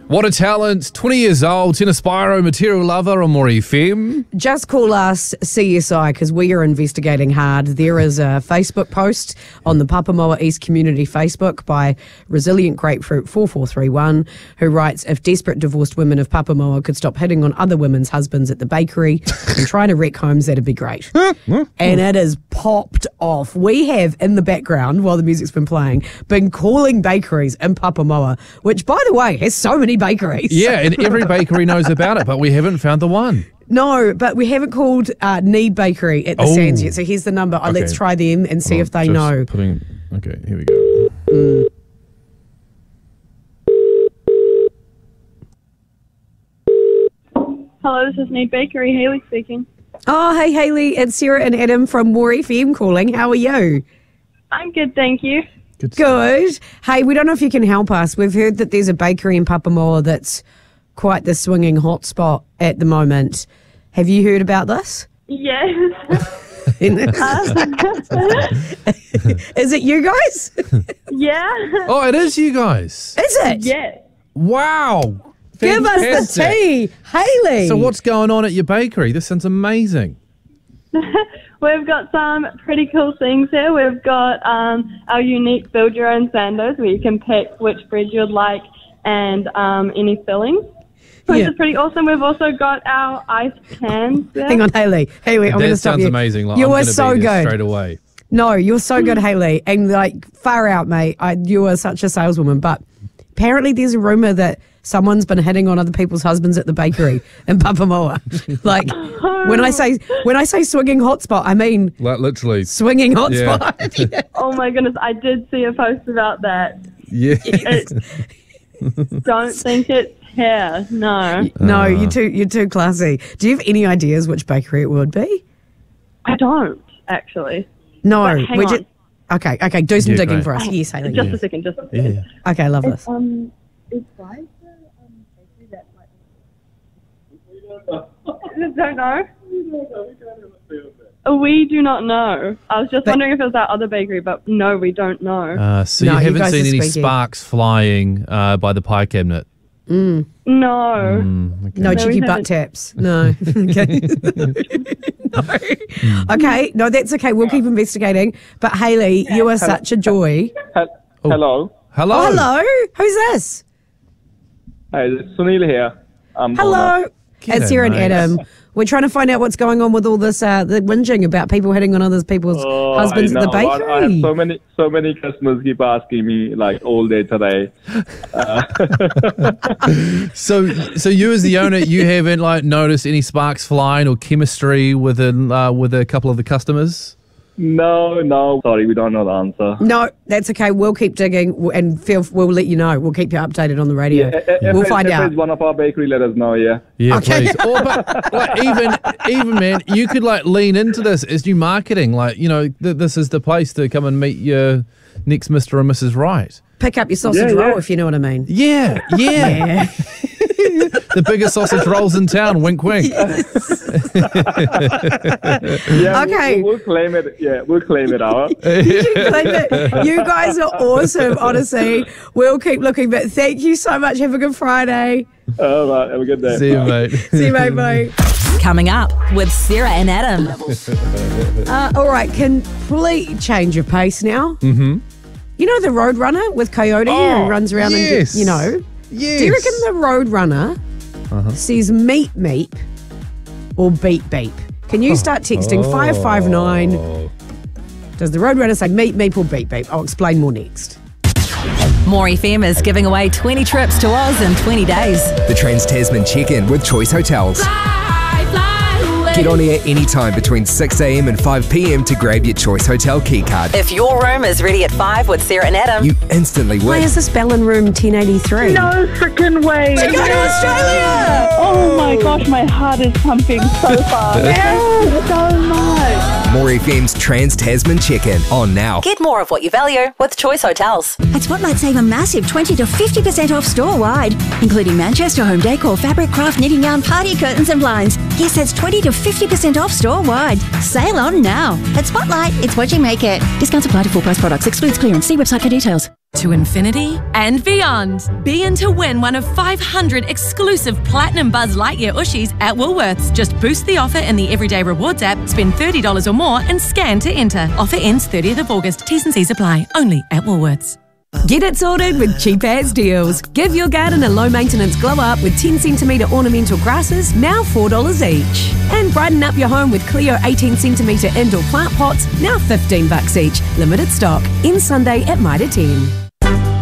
What a talent. 20 years old, Tina Spiro, material lover on More FM. Just call us CSI because we are investigating hard. There is a Facebook post on the Papamoa East Community Facebook by Resilient Grapefruit 4431 who writes, if desperate divorced women of Papamoa could stop hitting on other women's husbands at the bakery and trying to wreck homes, that'd be great. And it has popped off. We have in the background, while the music's been playing, been calling bakeries in Papamoa, which, by the way, has so many bakeries. Yeah, and every bakery knows about it, but we haven't found the one. No, but we haven't called Need Bakery at the Sands yet. So here's the number. Okay. Let's try them and see if they Just know. Okay, here we go. Hello, this is Need Bakery. Haley speaking. Oh, hey, Haley. It's Sarah and Adam from More FM calling. How are you? I'm good, thank you. Good. Hey, we don't know if you can help us. We've heard that there's a bakery in Papamoa that's quite the swinging hotspot at the moment. Have you heard about this? Yes. Is it you guys? Yeah. Oh, it is you guys. Is it? Yes. Wow. Give us the Fantastic. tea, Haley. So what's going on at your bakery? This sounds amazing. We've got some pretty cool things here. We've got our unique build your own sandos where you can pick which bread you'd like and any fillings, which is pretty awesome. We've also got our ice cans there. Hang on, Haley. Haley, I'm going to That stop sounds you. amazing. Like, You I'm were gonna so be there good. straight away. No, you're so good, Haley. And like, far out, mate. You are such a saleswoman. But apparently there's a rumour that someone's been hitting on other people's husbands at the bakery in Papamoa. Like, when I say swinging hotspot, I mean Like literally. swinging hotspot. Oh my goodness, I did see a post about that. Yeah. Don't think it's here. No. No, you're too classy. Do you have any ideas which bakery it would be? I don't, actually. No. But hang on. Okay, do some Yeah, digging great. for us. Yes, Haley. Just a second, just a second. Yeah. Okay, love this. Is Spice bakery that like... Don't know. We do not know. I was just wondering if it was that other bakery, but no, we don't know. So No, you you haven't guys seen are any speaking. sparks flying by the pie cabinet? No. No cheeky we butt haven't. taps. No. Okay. No. Okay. No, that's okay. We'll keep investigating. But Haley, you are such a joy. Hello. Hello. Oh, hello. Who's this? Hi, it's Sunil here. Hello. It's Sarah and mate. Adam. We're trying to find out what's going on with all this the whinging about people hitting on other people's husbands at the bakery. I have so many customers keep asking me like all day today. So you as the owner, you haven't like noticed any sparks flying or chemistry within with a couple of the customers? No, sorry, we don't know the answer. No, that's okay. We'll keep digging and we'll let you know. We'll keep you updated on the radio. We'll find if out. it's one of our bakery, let us know. Yeah. Yeah, Okay. please. Or, but like, even man, you could like lean into this as new marketing. Like, you know, this is the place to come and meet your next Mr. and Mrs. Right. Pick up your sausage Yeah, roll yeah. if you know what I mean. Yeah. Yeah. The biggest sausage rolls in town. Wink, wink. Yeah. Okay. We'll claim it. Yeah, we'll claim it out. You guys are awesome, honestly. We'll keep looking, but thank you so much. Have a good Friday. All right, have a good day. See you, mate. See you, mate. Bye. Coming up with Sarah and Adam. All right, complete change of pace now. Mm-hmm. You know the Roadrunner with Coyote who runs around yes. and, you know. Yes. Do you reckon the Roadrunner says meep meep or beep beep? Can you start texting 559? Does the Roadrunner say meep meep or beep beep? I'll explain more next. More FM is giving away 20 trips to Oz in 20 days. The Trans-Tasman Check-In with Choice Hotels. Get on air anytime between 6 a.m. and 5 p.m. to grab your Choice Hotel keycard. If your room is ready at 5 with Sarah and Adam, You instantly Why win. is this Bell in Room 1083? No freaking way. Go to Australia! Oh my gosh, my heart is pumping so fast. So much. More FM's Trans-Tasman Check-In on now. get more of what you value with Choice Hotels. At Spotlight, save a massive 20 to 50% off store-wide, including Manchester home decor, fabric, craft, knitting yarn, party curtains and blinds. Yes, that's 20 to 50% off store-wide. Sale on now. At Spotlight, it's what you make it. Discounts apply to full-price products. Excludes clearance. See website for details. To infinity and beyond. Be in to win one of 500 exclusive Platinum Buzz Lightyear Ushies at Woolworths. Just boost the offer in the Everyday Rewards app, spend $30 or more and scan to enter. Offer ends 30th of August. T's and C's apply. Only at Woolworths. Get it sorted with Cheap As Deals. Give your garden a low-maintenance glow-up with 10cm ornamental grasses, now $4 each. And brighten up your home with Clio 18cm indoor plant pots, now $15 each. Limited stock. Ends Sunday at Mitre 10.